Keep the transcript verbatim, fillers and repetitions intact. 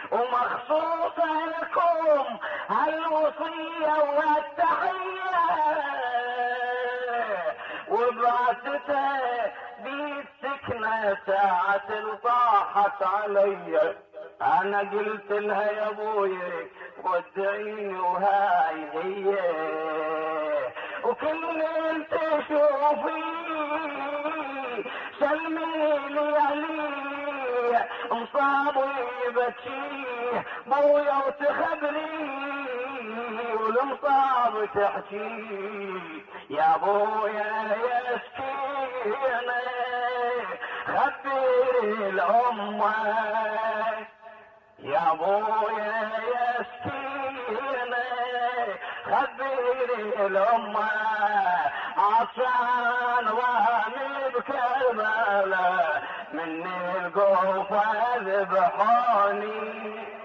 ومخصوصة لكم هالوصية والتحية، وبعثته بيت سكنة ساعة طاحت علي. انا قلت لها يا ابوي ودعيني وهاي هي، وكل انت تشوفي سلمي لي عليه، مصابي بكيه بويا وتخبري والمصاب تحكي. يا بويا يا سكينة خبري الأمة، يا بويا يا سكينة خبري الأمة، عطشان رامي بكربلاء مني القوفة ذبحوني.